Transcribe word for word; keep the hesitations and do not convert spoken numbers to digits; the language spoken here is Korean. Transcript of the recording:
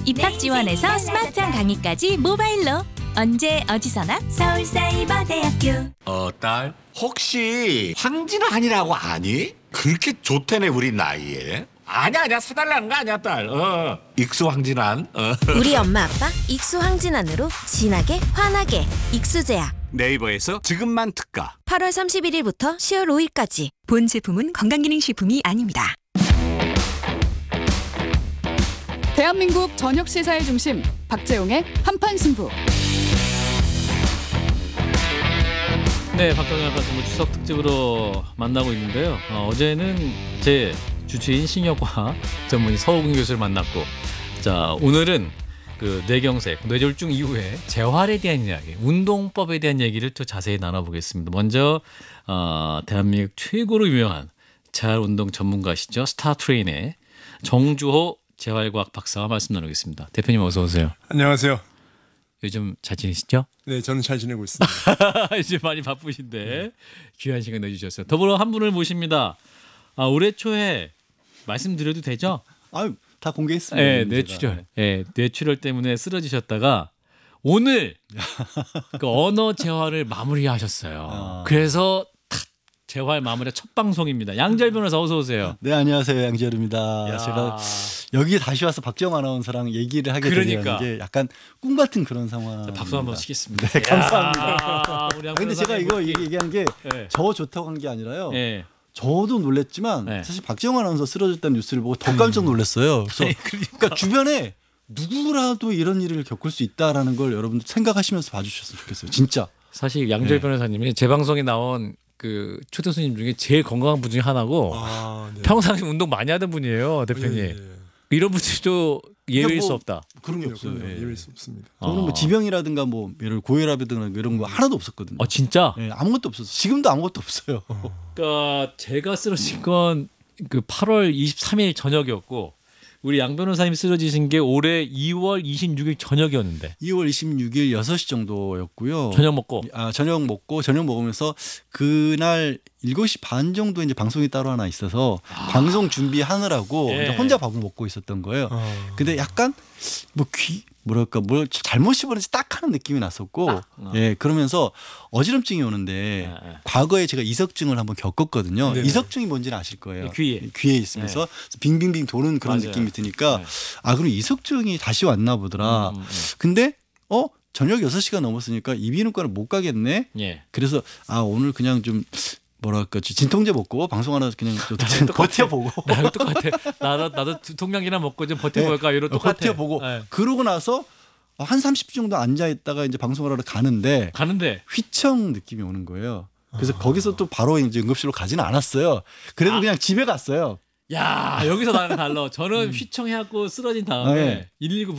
입학 지원에서 스마트한 강의까지 모바일로 언제 어디서나 서울사이버대학교. 어, 딸, 혹시 황진환이라고 아니? 그렇게 좋대네 우리 나이에. 아니야 아니야 사달라는 거 아니야 딸. 어. 익수 황진환. 어. 우리 엄마 아빠 익수 황진환으로 진하게 환하게 익수제약. 네이버에서 지금만 특가. 팔월 삼십일일부터 시월 오일까지. 본 제품은 건강기능식품이 아닙니다. 대한민국 저녁 시사의 중심 박재용의 한판 승부. 네, 박정희 아빠승부 추석 특집으로 만나고 있는데요. 어, 어제는 제 주치인 신경과 전문의 서우근 교수를 만났고, 자 오늘은 그 뇌경색, 뇌졸중 이후에 재활에 대한 이야기, 운동법에 대한 얘기를 또 자세히 나눠보겠습니다. 먼저 어, 대한민국 최고로 유명한 재활운동 전문가시죠. 스타트레인의 정주호 재활과학 박사와 말씀 나누겠습니다. 대표님 어서 오세요. 안녕하세요. 요즘 잘 지내시죠? 네, 저는 잘 지내고 있습니다. 이제 많이 바쁘신데 귀한 시간 내주셨어요. 더불어 한 분을 모십니다. 아, 올해 초에 말씀드려도 되죠? 아유, 다 공개했습니다. 네, 뇌출혈. 네, 뇌출혈 때문에 쓰러지셨다가 오늘 그 언어 재활을 마무리하셨어요. 아. 그래서 탁 재활 마무리 첫 방송입니다. 양재열 변호사 어서 오세요. 네, 안녕하세요. 양재열입니다. 야. 제가 여기 다시 와서 박정 아나운서랑 얘기를 하게 그러니까. 되는 게 약간 꿈 같은 그런 상황. 박수 한번 치겠습니다. 네, 감사합니다. 야, 우리 양 아, 근데 제가 변호사님 이거 멋지게. 얘기한 게 네. 저 좋다고 한 게 아니라요. 네. 저도 놀랬지만 네. 사실 박정 아나운서 쓰러졌다는 뉴스를 보고 더 깜짝 놀랐어요. 그래서 아니, 그러니까 주변에 누구라도 이런 일을 겪을 수 있다라는 걸 여러분들 생각하시면서 봐주셨으면 좋겠어요. 진짜. 사실 양재열 네. 변호사님이 제 방송에 나온 그 초대 손님 중에 제일 건강한 분 중에 하나고 아, 네. 평상시 운동 많이 하던 분이에요, 대표님. 예, 예. 이런 분들도 예외일 뭐 수 없다. 그런 게 그럼요, 없어요. 그럼요. 예. 예외일 수 없습니다. 저는 어. 뭐 지병이라든가 뭐 예를 고혈압이라든가 이런 거 하나도 없었거든요. 어 진짜? 예, 아무것도 없었어요. 지금도 아무것도 없어요. 그러니까 제가 쓰러진 건 그 팔월 이십삼일 저녁이었고 우리 양 변호사님 쓰러지신 게 올해 이월 이십육일 저녁이었는데 이월 이십육일 여섯 시 정도였고요. 저녁 먹고 아, 저녁 먹고 저녁 먹으면서 그날 일곱 시 반 정도 이제 방송이 따로 하나 있어서 방송 준비하느라고 예. 이제 혼자 밥을 먹고 있었던 거예요. 아. 근데 약간 뭐 귀 뭐랄까 뭘 잘못 씹었는지 딱 하는 느낌이 났었고 어. 예 그러면서 어지럼증이 오는데 예, 예. 과거에 제가 이석증을 한번 겪었거든요. 네네. 이석증이 뭔지는 아실 거예요. 귀에. 귀에 있으면서 빙빙빙 도는 그런 맞아요. 느낌이 드니까 네. 아 그럼 이석증이 다시 왔나 보더라. 음, 음, 음. 근데 어 저녁 여섯 시가 넘었으니까 이비인후과를 못 가겠네. 예. 그래서 아 오늘 그냥 좀 뭐랄까 진통제 먹고 방송 하나 그냥 좀 버텨보고 나랑 똑같아. 나도 나도 두통약이나 먹고 좀 버텨볼까 이런 똑같아. 버텨보고 예. 그러고 나서 한 삼십 분 정도 앉아 있다가 이제 방송을 하러 가는데 가는데 휘청 느낌이 오는 거예요. 그래서 거기서 또 바로 이제 응급실로 가지는 않았어요. 그래도 아. 그냥 집에 갔어요. 야 여기서 나랑 달라. 저는 휘청해갖고 쓰러진 다음에 네. 일일구